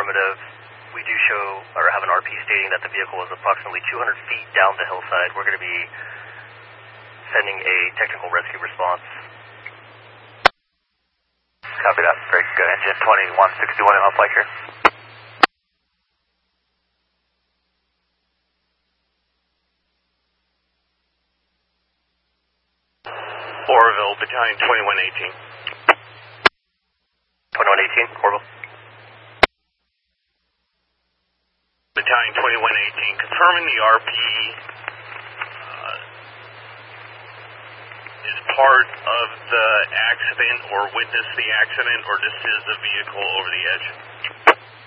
affirmative. We do show, or have an RP stating that the vehicle was approximately 200 feet down the hillside. We're going to be sending a technical rescue response. Copy that. Very good. Engine 2161 in flight here. Oroville, Battalion 2118. 2118, Oroville. Battalion 2118, confirming the RP is part of the accident or witnessed the accident, or this is the vehicle over the edge.